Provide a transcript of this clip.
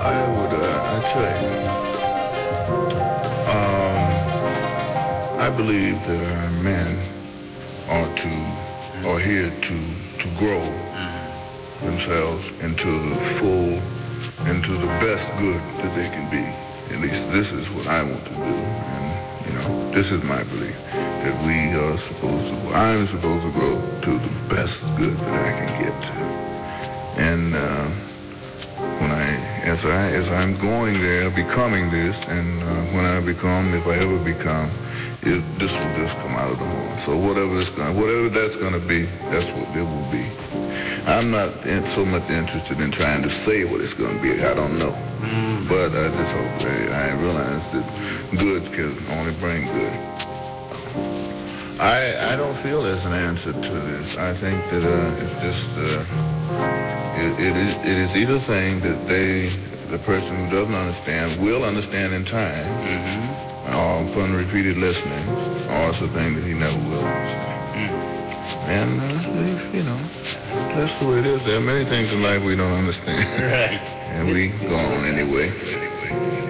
I tell you, I believe that our men are here to grow themselves into the best good that they can be. At least this is what I want to do, and this is my belief that I'm supposed to grow to the best good that I can get to, and as I'm going there, becoming this, and when I become, if I ever become, this will just come out of the horn. So whatever that's going to be, that's what it will be. I'm not so much interested in trying to say what it's going to be. I don't know. But I just hope I realize that good can only bring good. I don't feel there's an answer to this. I think that it's just, it is either thing that the person who doesn't understand will understand in time, or upon repeated listening, or it's a thing that he never will understand. And, that's the way it is. There are many things in life we don't understand. Right. And we go on anyway.